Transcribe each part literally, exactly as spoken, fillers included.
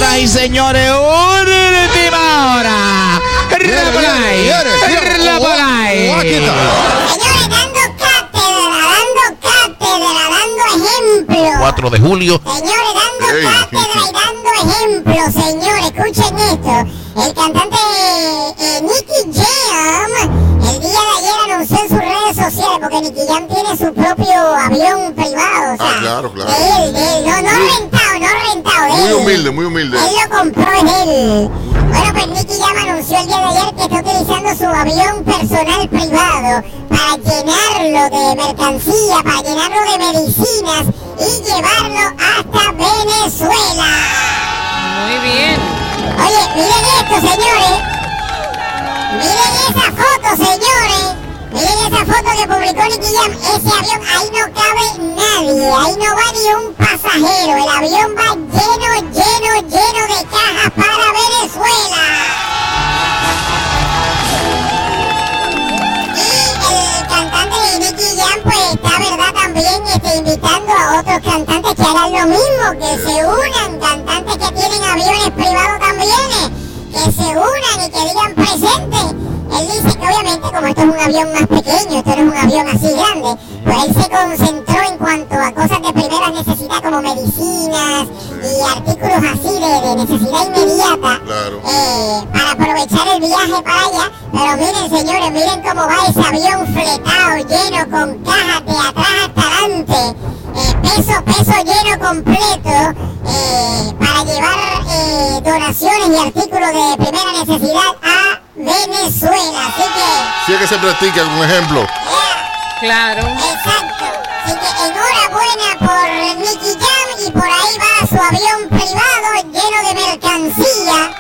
Señoras y señores, última hora. Rapolay. Rapolay. Señores, dando cátedra, dando cátedra, dando ejemplo. cuatro de julio. Señores, dando cátedra y dando ejemplo, señores, escuchen esto. El cantante eh, Nicky Jam, el día de ayer anunció en sus redes sociales, porque Nicky Jam tiene su propio avión privado, o sea, ah, claro, claro. de él, de él, no, no muy, rentado, no rentado, de muy él. humilde, muy humilde. Él lo compró en él. Bueno, pues Nicky Jam anunció el día de ayer que está utilizando su avión personal privado para llenarlo de mercancía, para llenarlo de medicinas y llevarlo hasta Venezuela. Muy bien. Oye, miren esto, señores. Miren esa foto, señores. Miren esa foto que publicó Nicky Jam. Ese avión, ahí no cabe nadie. Ahí no va ni un pasajero. El avión va lleno, lleno, lleno de cajas para Venezuela. Y el cantante de Nicky Jam, pues está, ¿verdad? También este, invitando a otros cantantes que hagan lo mismo, que se unan, cantantes que tienen aviones privados también, eh, que se unan y que digan presente. Él dice que obviamente como esto es un avión más pequeño, esto no es un avión así grande, pues él se concentró en cuanto a cosas de primera necesidad como medicinas y artículos así de, de necesidad inmediata, claro. eh, para aprovechar el viaje para allá. Pero miren, señores, miren cómo va ese avión fletado, lleno con cajas de atrás hasta adelante, eh, peso, peso lleno completo, eh, para llevar eh, donaciones y artículos de primera necesidad a Venezuela. Así que Sí, es que se practica algún ejemplo. yeah, Claro. exacto. Así que enhorabuena por Nicky Jam, y por ahí va su avión privado lleno de mercancía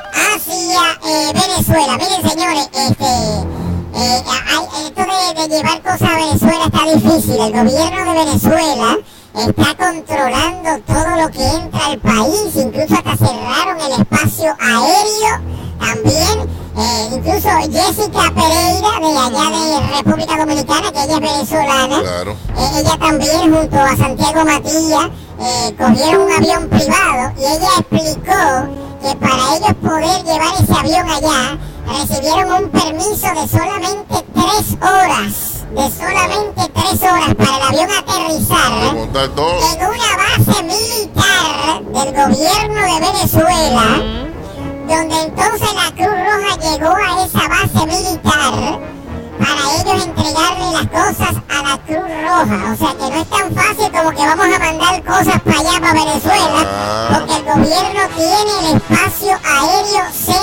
hacia eh, Venezuela. Miren, señores, este eh, hay, esto de, de llevar cosas a Venezuela está difícil. El gobierno de Venezuela está controlando todo lo que entra al país, incluso hasta cerraron el espacio aéreo también. Eh, incluso Jessica Pereira, de allá de República Dominicana, que ella es venezolana, Claro. eh, ella también junto a Santiago Matías eh, cogieron un avión privado, y ella explicó que para ellos poder llevar ese avión allá recibieron un permiso de solamente tres horas, de solamente tres horas para el avión aterrizar Montar todo. en una base militar del gobierno de Venezuela, donde entonces la Cruz Roja llegó a esa base militar para ellos entregarle las cosas a la Cruz Roja. O sea que no es tan fácil como que vamos a mandar cosas para allá, para Venezuela, porque el gobierno tiene el espacio aéreo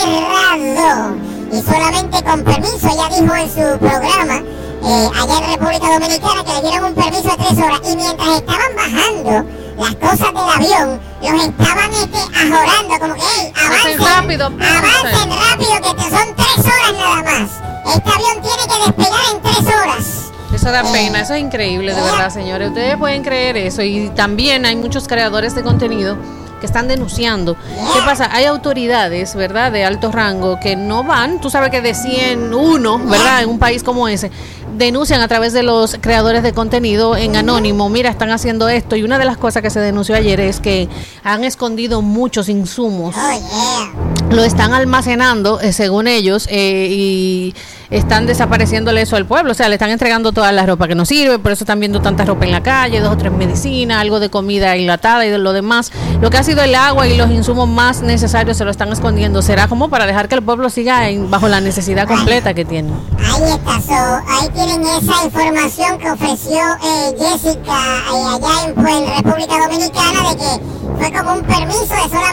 cerrado y solamente con permiso. Ella dijo en su programa eh, allá en República Dominicana que le dieron un permiso de tres horas, y mientras estaban bajando las cosas del avión, los estaban este, ajorando, como que, hey, avancen, rápido, avancen rápido, que te son tres horas nada más. Este avión tiene que despegar en tres horas. Eso da Eh, pena, eso es increíble, de verdad, señores. Ustedes pueden creer eso, y también hay muchos creadores de contenido que están denunciando. ¿Qué pasa? Hay autoridades, ¿verdad?, de alto rango que no van, tú sabes que de cien, uno, ¿verdad?, en un país como ese, denuncian a través de los creadores de contenido en anónimo, mira, están haciendo esto. Y una de las cosas que se denunció ayer es que han escondido muchos insumos. Oh, yeah. Lo están almacenando, eh, según ellos, eh, y están desapareciéndole eso al pueblo. O sea, le están entregando toda la ropa que no sirve, por eso están viendo tanta ropa en la calle, dos o tres medicinas, algo de comida enlatada y de lo demás. Lo que ha sido el agua y los insumos más necesarios se lo están escondiendo. ¿Será como para dejar que el pueblo siga en, bajo la necesidad completa que tiene? Ahí está, so, ahí tienen esa información que ofreció eh, Jessica eh, allá en, pues, en República Dominicana, de que fue como un permiso de solamente